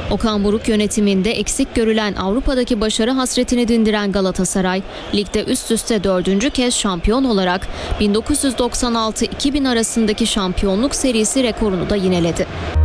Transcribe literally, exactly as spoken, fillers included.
Okan Buruk yönetiminde eksik görülen Avrupa'daki başarı hasretini dindiren Galatasaray, ligde üst üste dördüncü kez şampiyon olarak bin dokuz yüz doksan altı iki bin arasındaki şampiyonluk serisi rekorunu da yineledi.